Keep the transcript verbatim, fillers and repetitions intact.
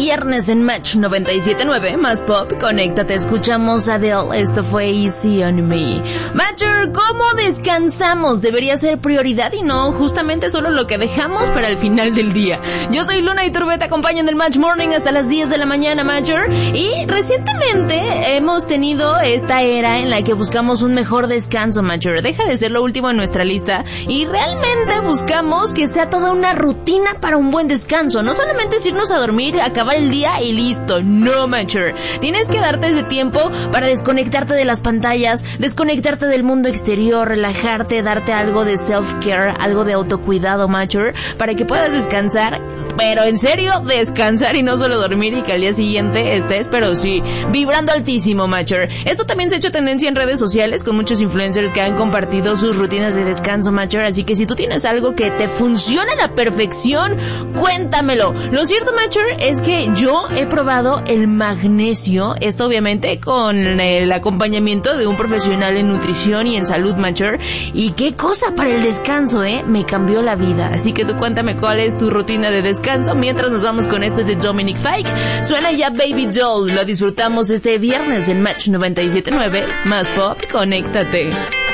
viernes en Match noventa y siete punto nueve, más pop, conéctate, escuchamos a Adele, esto fue Easy on Me. Matcher, ¿cómo descansamos? Debería ser prioridad y no justamente solo lo que dejamos para el final del día. Yo soy Luna y Turbe, te acompaño en el Match Morning hasta las diez de la mañana, Matcher, y recientemente hemos tenido esta era en la que buscamos un mejor descanso, Matcher. Deja de ser lo último en nuestra lista y realmente buscamos que sea toda una rutina para un buen descanso. No solamente es irnos a dormir, acabar el día y listo. No, Matcher. Tienes que darte ese tiempo para desconectarte de las pantallas, desconectarte del mundo exterior, relajarte, darte algo de self-care, algo de autocuidado, Matcher, para que puedas descansar, pero en serio, descansar y no solo dormir y que al día siguiente estés, pero sí, vibrando altísimo, Matcher. Esto también se ha hecho tendencia en redes sociales con muchos influencers que han compartido sus rutinas de descanso, Matcher, así que si tú tienes algo que te funciona a la perfección, cuéntamelo. Lo cierto, Matcher, es que yo he probado el magnesio, esto obviamente con el acompañamiento de un profesional en nutrición y en salud, Matcher, y qué cosa para el descanso, eh, me cambió la vida. Así que tú cuéntame cuál es tu rutina de descanso mientras nos vamos con esto de Dominic Fike. Suena ya Baby Doll, lo disfrutamos este viernes en Match noventa y siete punto nueve, más pop, conéctate.